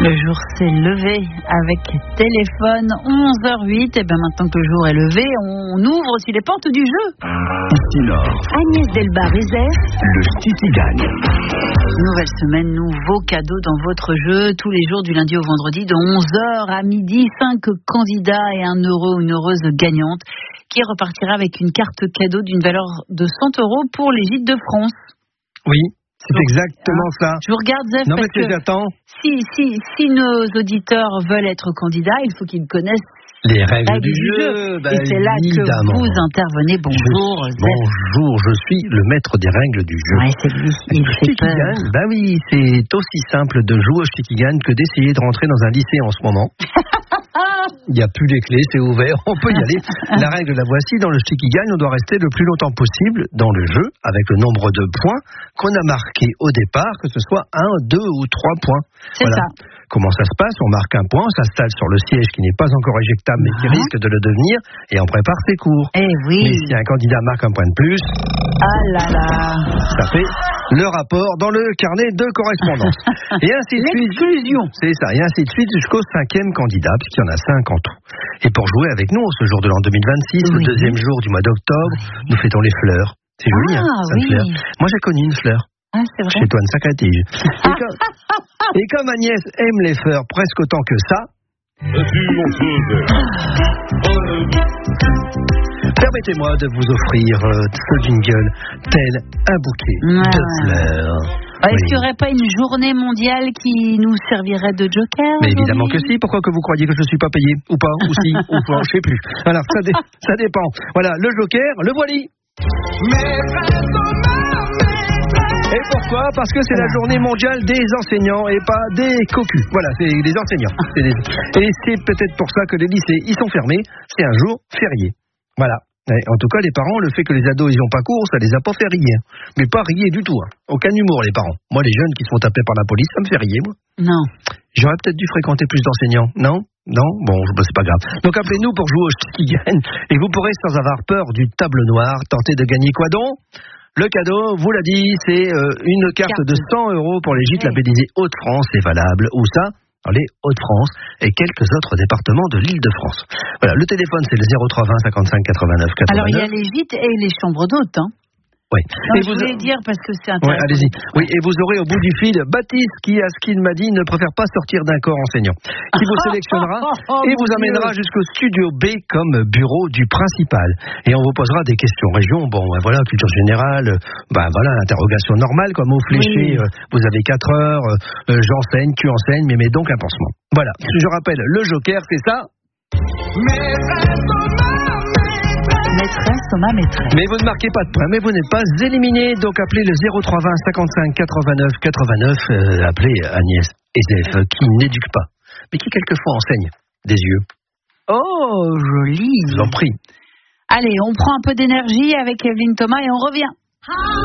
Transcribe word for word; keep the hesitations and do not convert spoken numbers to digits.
Le jour s'est levé avec téléphone, onze heures huit. Et bien maintenant que le jour est levé, on ouvre aussi les portes du jeu. Nord. Agnès Delbar-Rézère. Le City gagne. Nouvelle semaine, nouveau cadeau dans votre jeu. Tous les jours du lundi au vendredi de onze heures à midi. Cinq candidats et un heureux ou une heureuse gagnante qui repartira avec une carte cadeau d'une valeur de cent euros pour les Gîtes de France. Oui. C'est exactement hein. ça. Je vous regarde, Zef, non, parce mais que j'attends. Si, si, si nos auditeurs veulent être candidats, il faut qu'ils connaissent les règles, règles du, du jeu. jeu. Bah, et c'est là évidemment. que vous intervenez. Bonjour, je, Zef. Bonjour, je suis le maître des règles du jeu. Ouais, c'est lui. Il fait peur. Gagne, bah oui, c'est aussi simple de jouer au Chikigan que d'essayer de rentrer dans un lycée en ce moment. Il n'y a plus les clés, c'est ouvert, on peut y aller. La règle, la voici, dans le Chikigan, on doit rester le plus longtemps possible dans le jeu avec le nombre de points qu'on a marqué au départ, que ce soit un, deux ou trois points. C'est voilà. ça. Comment ça se passe? On marque un point, on s'installe sur le siège qui n'est pas encore éjectable mais qui Ah. risque de le devenir et on prépare ses cours. Eh oui. Mais si un candidat marque un point de plus, Ah là là. ça fait le rapport dans le carnet de correspondance. Et ainsi de suite. L'exclusion. C'est ça, et ainsi de suite jusqu'au cinquième candidat, puisqu'il y en a cinq en tout. Et pour jouer avec nous, ce jour de l'an deux mille vingt-six, Oui. le deuxième jour du mois d'octobre, Oui. nous fêtons les fleurs. C'est joli, Ah, hein, ça, oui. une fleur. Moi, j'ai connu une fleur. Ah, c'est vrai. Chez toi, une sacratige. Et comme, et comme Agnès aime les fleurs presque autant que ça, permettez-moi de vous offrir euh, ce jingle tel un bouquet Ouais. de fleurs. Ah, Est-ce Oui. qu'il n'y aurait pas une journée mondiale qui nous servirait de joker? Mais évidemment que aujourd'hui si. Pourquoi que vous croyez que je ne suis pas payé? Ou pas? Ou si? Ou pas? Je sais plus. Voilà, ça, dé- ça dépend. Voilà, le joker, le voili. Et pourquoi? Parce que c'est la journée mondiale des enseignants et pas des cocus. Voilà, c'est des enseignants. C'est des- Et c'est peut-être pour ça que les lycées, ils sont fermés. C'est un jour férié. Voilà. Et en tout cas, les parents, le fait que les ados, ils n'ont pas cours, ça les a pas fait rier. Mais pas rier du tout. Hein. Aucun humour, les parents. Moi, les jeunes qui se font taper par la police, ça me fait rier, moi. Non. J'aurais peut-être dû fréquenter plus d'enseignants, non? Non? Bon, bah, c'est pas grave. Donc appelez-nous pour jouer au Chikigan et vous pourrez, sans avoir peur du tableau noir, tenter de gagner quoi donc? Le cadeau, vous l'a dit, c'est euh, une carte, Carte. de cent euros pour les gîtes Ouais. labellisés Hauts-de-France. C'est valable. Où ça? Dans les Hauts-de-France et quelques autres départements de l'Île-de-France. Voilà, le téléphone, c'est le zéro trois vingt cinquante-cinq quatre-vingt-neuf quatre-vingt-neuf. Alors, il y a les gîtes et les chambres d'hôtes. Hein. Oui. Non, Et je vous- voulais dire parce que c'est Ouais, intéressant. allez-y. Oui, et vous aurez au bout du fil Baptiste qui, à ce qu'il m'a dit, ne préfère pas sortir d'un corps enseignant. Qui vous sélectionnera Oh, et mon vous amènera Dieu. jusqu'au studio B comme bureau du principal. Et on vous posera des questions région. Bon, ben voilà, culture générale, ben voilà, interrogation normale, comme au fléché. Oui. euh, vous avez quatre heures, euh, euh, j'enseigne, tu enseignes, mais mets donc un pansement. Voilà. Je rappelle, le joker, c'est ça. Maîtresse, Thomas, maîtresse. Mais vous ne marquez pas de points, mais vous n'êtes pas éliminé. Donc appelez le zéro trois vingt cinquante-cinq quatre-vingt-neuf quatre-vingt-neuf. Euh, appelez Agnès Ezef, euh, qui n'éduque pas, mais qui quelquefois enseigne des yeux. Oh, joli. Je vous en prie. Allez, on prend un peu d'énergie avec Evelyne Thomas et on revient.